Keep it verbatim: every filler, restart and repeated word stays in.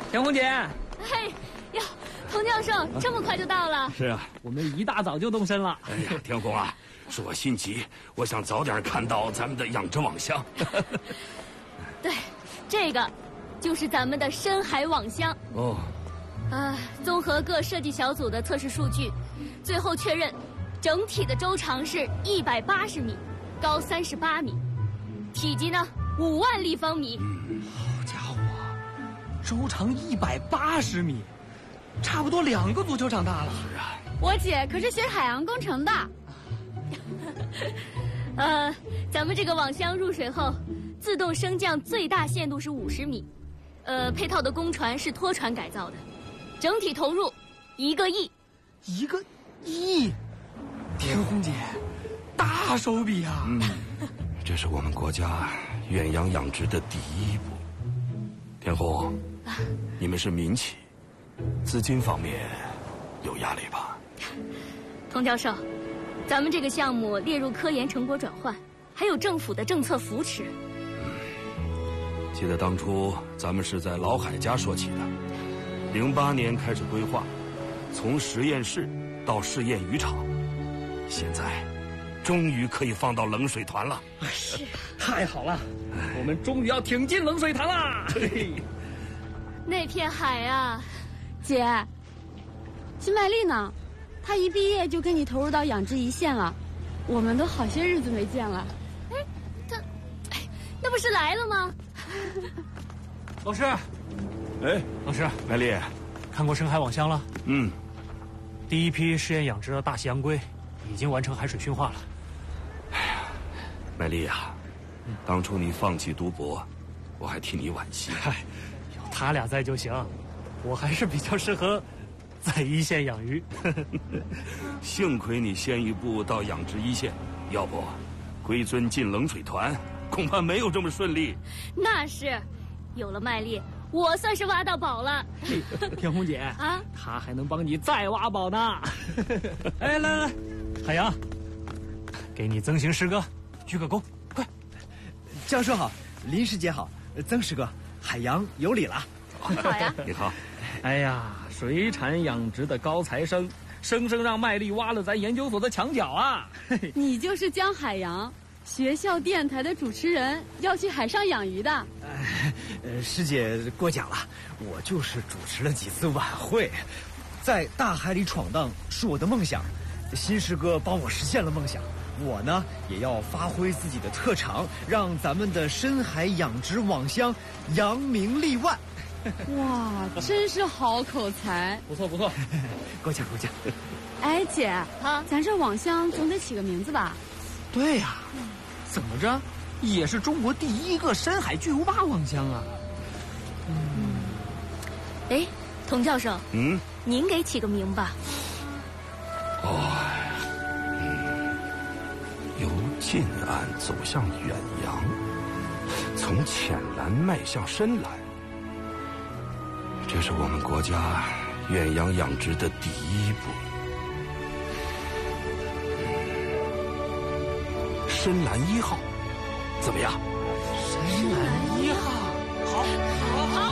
田红姐。 嘿，哟，童教授，这么快就到了？ 是啊，我们一大早就动身了。 哎呀，田红啊，是我心急，我想早点看到咱们的养殖网箱。 对，这个就是咱们的深海网箱。 哦。 啊，综合各设计小组的测试数据，最后确认，整体的周长是一百八十米，高三十八米，体积呢五万立方米。 嗯，好家伙，周长一百八十米，差不多两个足球场大了。 是啊， 我姐可是学海洋工程的。 呃，咱们这个网箱入水后，自动升降最大限度是五十米，呃，配套的公船是拖船改造的。整体投入一个亿， 一个亿，田红姐，大手笔啊！ 嗯，这是我们国家远洋养殖的第一步。田红，啊、你们是民企，资金方面有压力吧？ 童教授，咱们这个项目列入科研成果转换，还有政府的政策扶持。 嗯，记得当初咱们是在老海家说起的。零八年开始规划，从实验室到试验渔场，现在终于可以放到冷水团了。 是，太好了，我们终于要挺进冷水潭啦！ 那片海啊， 姐，金麦丽呢？她一毕业就跟你投入到养殖一线了，我们都好些日子没见了。 哎，她，哎，那不是来了吗？ 老师。 哎， 老师， 麦丽， 看过深海网箱了？ 嗯， 第一批试验养殖的大西洋龟已经完成海水驯化了。 哎呀，麦丽呀，嗯、当初你放弃读博，我还替你惋惜。 嗨，有他俩在就行，我还是比较适合在一线养鱼。 幸亏你先一步到养殖一线，要不龟尊进冷水团，恐怕没有这么顺利。 那是，有了麦丽。我算是挖到宝了， 田红姐啊，他还能帮你再挖宝呢。哎，来来， 海洋，给你曾行师哥鞠个躬，快！ 教授好，林师姐好，曾师哥，海洋有礼了。 好呀， 你好。 哎呀，水产养殖的高材生，生生让麦丽挖了咱研究所的墙角啊！ 你就是江海洋。学校电台的主持人要去海上养鱼的。 呃，呃，师姐过奖了，我就是主持了几次晚会，在大海里闯荡是我的梦想，新师哥帮我实现了梦想，我呢也要发挥自己的特长，让咱们的深海养殖网箱扬名立万。 哇，真是好口才！ 不错不错， 过奖过奖。 哎，姐啊，咱这网箱总得起个名字吧？ 对呀、啊。怎么着，也是中国第一个深海巨无霸网箱啊！ 嗯，哎，童教授， 嗯， 您给起个名吧。 哦，嗯，由近岸走向远洋，从浅蓝迈向深蓝，这是我们国家远洋养殖的第一步。深蓝一号，怎么样？ 深蓝一号，好，好，好。